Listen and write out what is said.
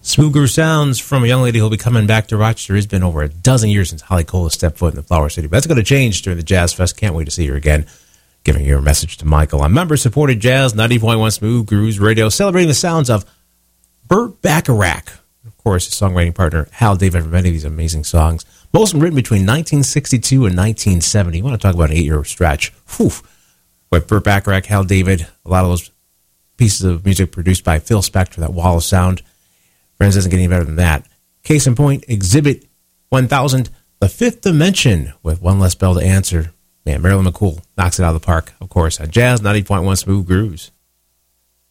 Smooth Groove sounds from a young lady who'll be coming back to Rochester. It's been over a dozen years since Holly Cole has stepped foot in the Flower City. But that's going to change during the Jazz Fest. Can't wait to see her again. Giving your message to Michael on member-supported jazz, 90.1 Smooth Grooves Radio, celebrating the sounds of Burt Bacharach. Of course, his songwriting partner, Hal David, for many of these amazing songs. Most of them written between 1962 and 1970. You want to talk about an 8-year stretch. Whew. With Burt Bacharach, Hal David, a lot of those pieces of music produced by Phil Spector, that wall of sound. Friends, doesn't get any better than that. Case in point, Exhibit 1000, The Fifth Dimension, with one less bell to answer. Man, Marilyn McCool knocks it out of the park, of course, on Jazz 90.1 Smooth Grooves.